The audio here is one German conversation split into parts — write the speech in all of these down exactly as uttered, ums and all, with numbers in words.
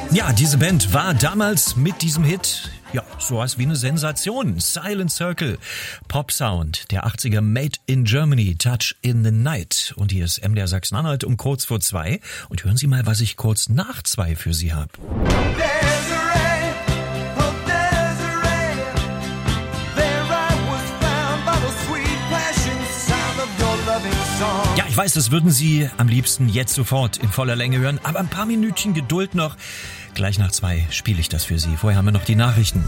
Ja, diese Band war damals mit diesem Hit, ja, sowas wie eine Sensation. Silent Circle, Pop-Sound der achtziger, Made in Germany, Touch in the Night. Und hier ist M D R Sachsen-Anhalt um kurz vor zwei. Und hören Sie mal, was ich kurz nach zwei für Sie habe. Ja, ich weiß, das würden Sie am liebsten jetzt sofort in voller Länge hören, aber ein paar Minütchen Geduld noch. Gleich nach zwei spiele ich das für Sie. Vorher haben wir noch die Nachrichten.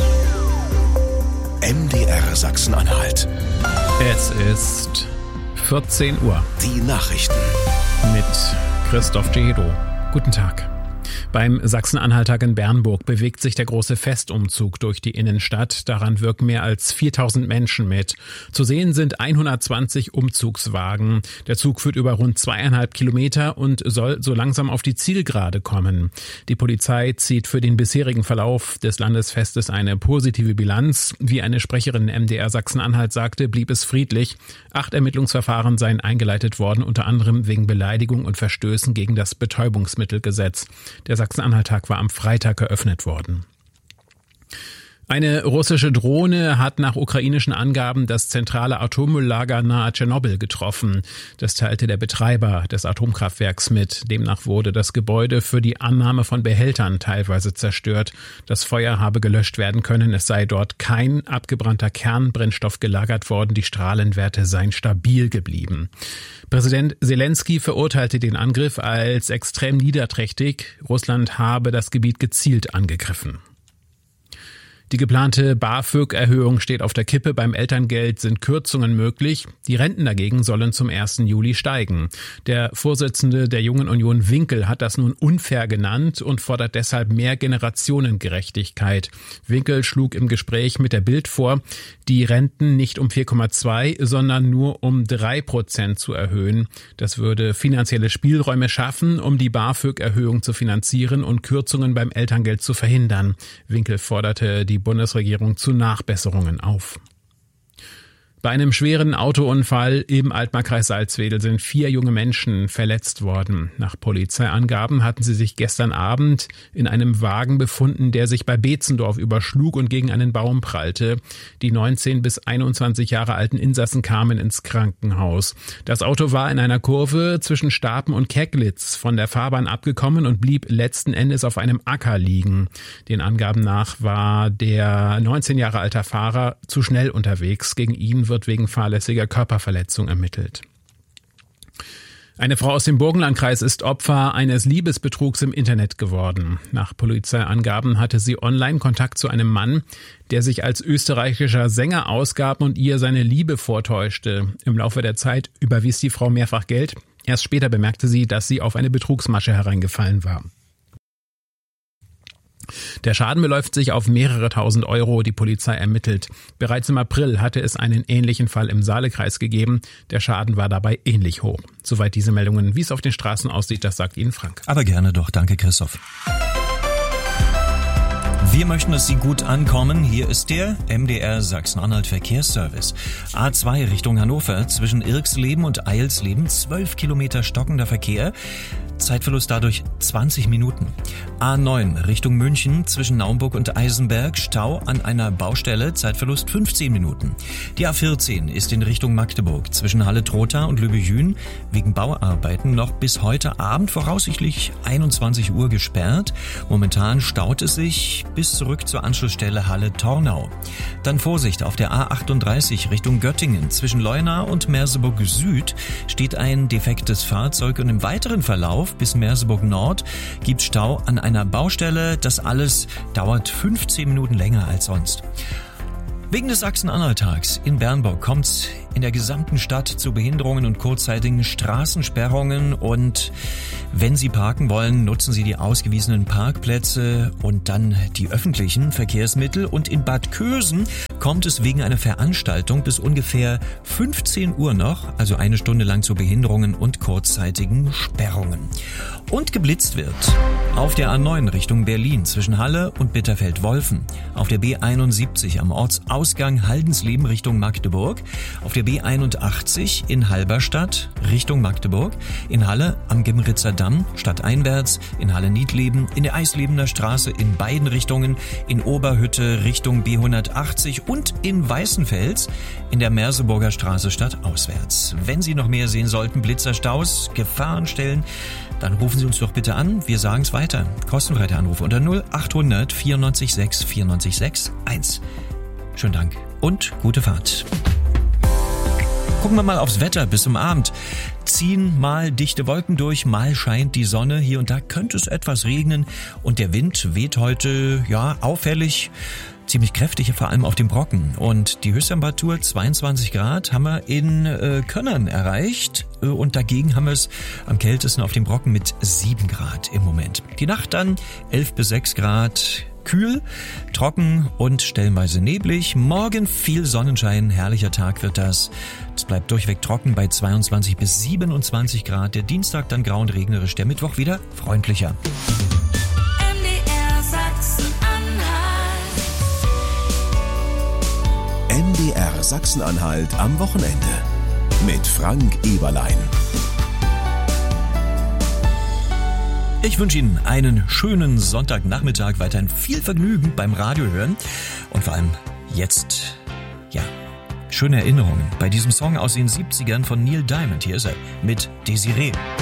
M D R Sachsen-Anhalt. Es ist vierzehn Uhr. Die Nachrichten. Mit Christoph Cedo. Guten Tag. Beim Sachsen-Anhalt-Tag in Bernburg bewegt sich der große Festumzug durch die Innenstadt. Daran wirken mehr als viertausend Menschen mit. Zu sehen sind hundertzwanzig Umzugswagen. Der Zug führt über rund zweieinhalb Kilometer und soll so langsam auf die Zielgerade kommen. Die Polizei zieht für den bisherigen Verlauf des Landesfestes eine positive Bilanz. Wie eine Sprecherin M D R Sachsen-Anhalt sagte, blieb es friedlich. Acht Ermittlungsverfahren seien eingeleitet worden, unter anderem wegen Beleidigung und Verstößen gegen das Betäubungsmittelgesetz. Der Sachsen-Anhalt-Tag war am Freitag eröffnet worden. Eine russische Drohne hat nach ukrainischen Angaben das zentrale Atommülllager nahe Tschernobyl getroffen. Das teilte der Betreiber des Atomkraftwerks mit. Demnach wurde das Gebäude für die Annahme von Behältern teilweise zerstört. Das Feuer habe gelöscht werden können. Es sei dort kein abgebrannter Kernbrennstoff gelagert worden. Die Strahlenwerte seien stabil geblieben. Präsident Zelensky verurteilte den Angriff als extrem niederträchtig. Russland habe das Gebiet gezielt angegriffen. Die geplante BAföG-Erhöhung steht auf der Kippe. Beim Elterngeld sind Kürzungen möglich. Die Renten dagegen sollen zum ersten Juli steigen. Der Vorsitzende der Jungen Union Winkel hat das nun unfair genannt und fordert deshalb mehr Generationengerechtigkeit. Winkel schlug im Gespräch mit der Bild vor, die Renten nicht um vier Komma zwei, sondern nur um drei Prozent zu erhöhen. Das würde finanzielle Spielräume schaffen, um die BAföG-Erhöhung zu finanzieren und Kürzungen beim Elterngeld zu verhindern. Winkel forderte die Bundesregierung zu Nachbesserungen auf. Bei einem schweren Autounfall im Altmarkkreis Salzwedel sind vier junge Menschen verletzt worden. Nach Polizeiangaben hatten sie sich gestern Abend in einem Wagen befunden, der sich bei Beetzendorf überschlug und gegen einen Baum prallte. Die neunzehn bis einundzwanzig Jahre alten Insassen kamen ins Krankenhaus. Das Auto war in einer Kurve zwischen Stapen und Keglitz von der Fahrbahn abgekommen und blieb letzten Endes auf einem Acker liegen. Den Angaben nach war der neunzehn Jahre alte Fahrer zu schnell unterwegs. Gegen ihn wird wird wegen fahrlässiger Körperverletzung ermittelt. Eine Frau aus dem Burgenlandkreis ist Opfer eines Liebesbetrugs im Internet geworden. Nach Polizeiangaben hatte sie online Kontakt zu einem Mann, der sich als österreichischer Sänger ausgab und ihr seine Liebe vortäuschte. Im Laufe der Zeit überwies die Frau mehrfach Geld. Erst später bemerkte sie, dass sie auf eine Betrugsmasche hereingefallen war. Der Schaden beläuft sich auf mehrere tausend Euro, die Polizei ermittelt. Bereits im April hatte es einen ähnlichen Fall im Saalekreis gegeben. Der Schaden war dabei ähnlich hoch. Soweit diese Meldungen. Wie es auf den Straßen aussieht, das sagt Ihnen Frank. Aber gerne doch. Danke, Christoph. Wir möchten, dass Sie gut ankommen. Hier ist der M D R Sachsen-Anhalt Verkehrsservice. A zwei Richtung Hannover zwischen Irksleben und Eilsleben, zwölf Kilometer stockender Verkehr. Zeitverlust dadurch zwanzig Minuten. A neun Richtung München zwischen Naumburg und Eisenberg, Stau an einer Baustelle, Zeitverlust fünfzehn Minuten. Die A vierzehn ist in Richtung Magdeburg zwischen Halle-Trotha und Lübbe-Jühn wegen Bauarbeiten noch bis heute Abend voraussichtlich einundzwanzig Uhr gesperrt. Momentan staut es sich bis zurück zur Anschlussstelle Halle-Tornau. Dann Vorsicht, auf der A achtunddreißig Richtung Göttingen zwischen Leuna und Merseburg Süd steht ein defektes Fahrzeug und im weiteren Verlauf bis Merseburg Nord gibt Stau an einer Baustelle. Das alles dauert fünfzehn Minuten länger als sonst. Wegen des Sachsen-Anhalt-Tags in Bernburg kommt es in der gesamten Stadt zu Behinderungen und kurzzeitigen Straßensperrungen. Und wenn Sie parken wollen, nutzen Sie die ausgewiesenen Parkplätze und dann die öffentlichen Verkehrsmittel. Und in Bad Kösen kommt es wegen einer Veranstaltung bis ungefähr fünfzehn Uhr noch, also eine Stunde lang, zu Behinderungen und kurzzeitigen Sperrungen. Und geblitzt wird auf der A neun Richtung Berlin zwischen Halle und Bitterfeld-Wolfen, auf der B einundsiebzig am Ortsausgang Haldensleben Richtung Magdeburg, auf der B einundachtzig in Halberstadt Richtung Magdeburg, in Halle am Gimritzer Damm stadteinwärts, in Halle-Niedleben, in der Eislebener Straße in beiden Richtungen, in Oberhütte Richtung B hundertachtzig und in Weißenfels in der Merseburger Straße stadtauswärts. Wenn Sie noch mehr sehen sollten, Blitzerstaus, Gefahrenstellen, dann rufen Sie uns doch bitte an. Wir sagen es weiter. Kostenfrei der Anruf unter null achthundert vierundneunzig sechs vierundneunzig sechs eins. Schönen Dank und gute Fahrt. Gucken wir mal aufs Wetter bis zum Abend. Ziehen mal dichte Wolken durch, mal scheint die Sonne. Hier und da könnte es etwas regnen und der Wind weht heute, ja, auffällig, ziemlich kräftig, vor allem auf dem Brocken. Und die Höchsttemperatur zweiundzwanzig Grad haben wir in äh, Könnern erreicht. Und dagegen haben wir es am kältesten auf dem Brocken mit sieben Grad im Moment. Die Nacht dann elf bis sechs Grad. Kühl, trocken und stellenweise neblig. Morgen viel Sonnenschein, herrlicher Tag wird das. Es bleibt durchweg trocken bei zweiundzwanzig bis siebenundzwanzig Grad. Der Dienstag dann grau und regnerisch, der Mittwoch wieder freundlicher. M D R Sachsen-Anhalt. M D R Sachsen-Anhalt am Wochenende mit Frank Eberlein. Ich wünsche Ihnen einen schönen Sonntagnachmittag, weiterhin viel Vergnügen beim Radio hören und vor allem jetzt, ja, schöne Erinnerungen bei diesem Song aus den siebzigern von Neil Diamond. Hier ist er mit Desiree.